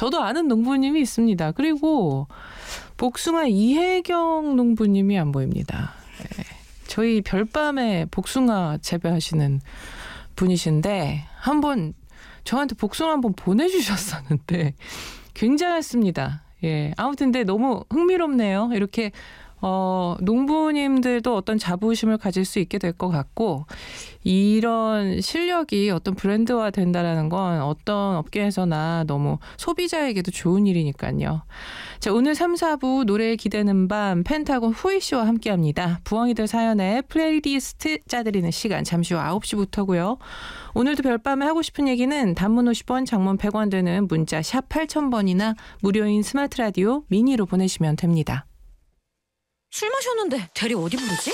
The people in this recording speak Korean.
저도 아는 농부님이 있습니다. 그리고 복숭아 이혜경 농부님이 안 보입니다. 네. 저희 별밤에 복숭아 재배하시는 분이신데 한번 저한테 복숭아 한번 보내주셨었는데 굉장했습니다. 예, 아무튼 근데 너무 흥미롭네요. 이렇게 농부님들도 어떤 자부심을 가질 수 있게 될 것 같고 이런 실력이 어떤 브랜드화 된다라는 건 어떤 업계에서나 너무 소비자에게도 좋은 일이니까요. 자, 오늘 3, 4부 노래에 기대는 밤 펜타곤 후이 씨와 함께합니다. 부엉이들 사연에 플레이리스트 짜드리는 시간 잠시 후 9시부터고요. 오늘도 별밤에 하고 싶은 얘기는 단문 50원, 장문 100원 되는 문자 샵 8000번이나 무료인 스마트 라디오 미니로 보내시면 됩니다. 술 마셨는데 대리 어디 부르지?